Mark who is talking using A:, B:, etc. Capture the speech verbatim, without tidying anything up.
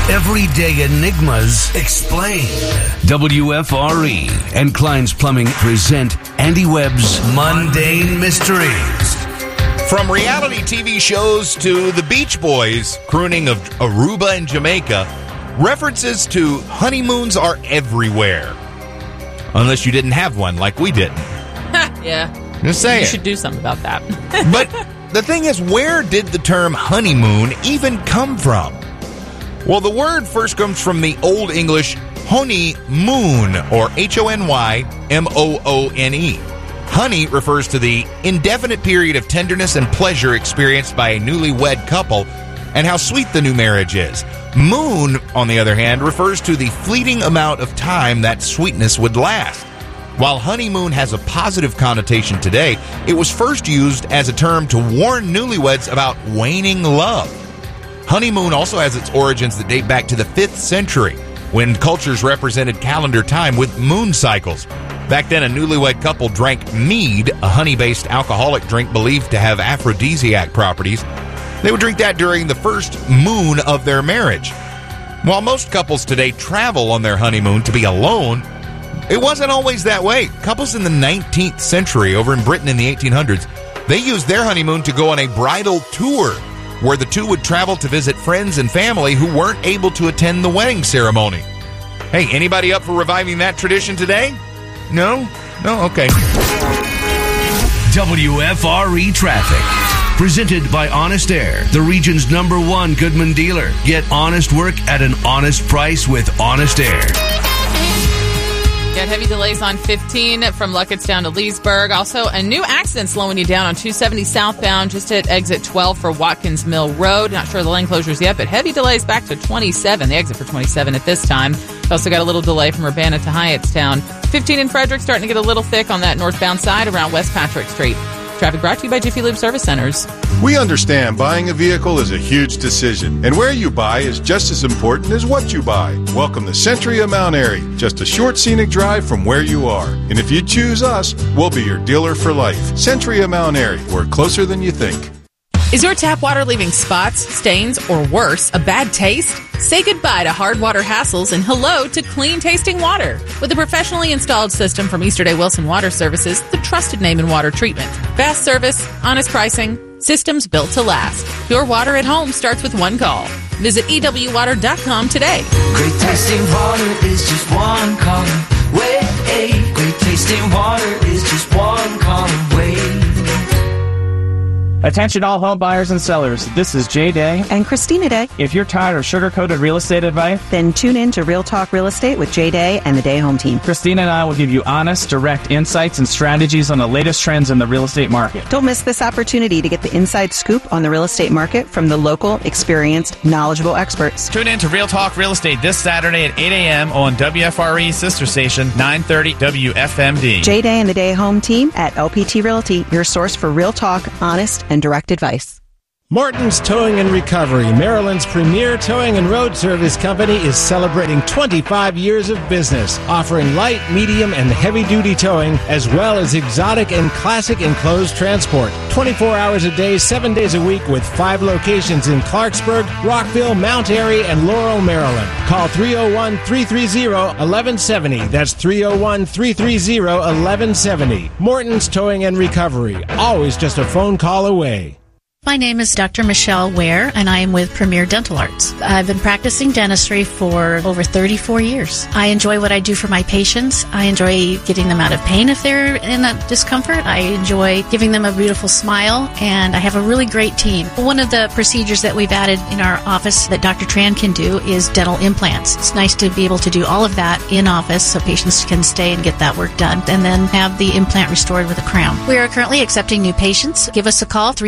A: Everyday enigmas explained. W F R E and Klein's Plumbing present Andy Webb's Mundane Mysteries.
B: From reality T V shows to the Beach Boys crooning of Aruba and Jamaica, references to honeymoons are everywhere. Unless you didn't have one like we didn't.
C: Yeah.
B: Just saying.
C: You should do something about that.
B: But the thing is, where did the term honeymoon even come from? Well, the word first comes from the Old English honey moon, or H O N Y M O O N E. Honey refers to the indefinite period of tenderness and pleasure experienced by a newlywed couple and how sweet the new marriage is. Moon, on the other hand, refers to the fleeting amount of time that sweetness would last. While honeymoon has a positive connotation today, it was first used as a term to warn newlyweds about waning love. Honeymoon also has its origins that date back to the fifth century, when cultures represented calendar time with moon cycles. Back then, a newlywed couple drank mead, a honey-based alcoholic drink believed to have aphrodisiac properties. They would drink that during the first moon of their marriage. While most couples today travel on their honeymoon to be alone, it wasn't always that way. Couples in the nineteenth century, over in Britain in the eighteen hundreds, they used their honeymoon to go on a bridal tour, where the two would travel to visit friends and family who weren't able to attend the wedding ceremony. Hey, anybody up for reviving that tradition today? No? No? Okay.
A: W F R E Traffic. Presented by Honest Air, the region's number one Goodman dealer. Get honest work at an honest price with Honest Air.
C: Got heavy delays on fifteen from Luckettstown to Leesburg. Also, a new accident slowing you down on two seventy southbound just at exit twelve for Watkins Mill Road. Not sure of the lane closures yet, but heavy delays back to twenty-seven, the exit for twenty-seven at this time. Also got a little delay from Urbana to Hyattstown. fifteen in Frederick starting to get a little thick on that northbound side around West Patrick Street. Traffic brought to you by Jiffy Lube Service Centers.
D: We understand buying a vehicle is a huge decision, and where you buy is just as important as what you buy. Welcome to Century of Mount Airy, just a short scenic drive from where you are. And if you choose us, we'll be your dealer for life. Century of Mount Airy, we're closer than you think.
C: Is your tap water leaving spots, stains, or worse, a bad taste? Say goodbye to hard water hassles and hello to clean tasting water. With a professionally installed system from Easterday Wilson Water Services, the trusted name in water treatment. Fast service, honest pricing, systems built to last. Your water at home starts with one call. Visit E W water dot com today.
E: Great tasting water is just one call away. Great tasting water is just one call away.
F: Attention all home buyers and sellers, this is Jay Day
G: and Christina Day.
F: If you're tired of sugar-coated real estate advice,
G: then tune in to Real Talk Real Estate with Jay Day and the Day Home Team.
F: Christina and I will give you honest, direct insights and strategies on the latest trends in the real estate market.
G: Don't miss this opportunity to get the inside scoop on the real estate market from the local, experienced, knowledgeable experts.
H: Tune in to Real Talk Real Estate this Saturday at eight a.m. on W F R E sister station nine thirty W F M D.
G: Jay Day and the Day Home Team at L P T Realty, your source for real talk, honest, and direct advice.
I: Morton's Towing and Recovery, Maryland's premier towing and road service company, is celebrating twenty-five years of business, offering light, medium, and heavy-duty towing, as well as exotic and classic enclosed transport. twenty-four hours a day, seven days a week, with five locations in Clarksburg, Rockville, Mount Airy, and Laurel, Maryland. Call three oh one, three three zero, one one seven oh. That's three oh one, three three zero, one one seven oh. Morton's Towing and Recovery, always just a phone call away.
J: My name is Doctor Michelle Ware, and I am with Premier Dental Arts. I've been practicing dentistry for over thirty-four years. I enjoy what I do for my patients. I enjoy getting them out of pain if they're in that discomfort. I enjoy giving them a beautiful smile, and I have a really great team. One of the procedures that we've added in our office that Doctor Tran can do is dental implants. It's nice to be able to do all of that in office so patients can stay and get that work done, and then have the implant restored with a crown. We are currently accepting new patients. Give us a call, three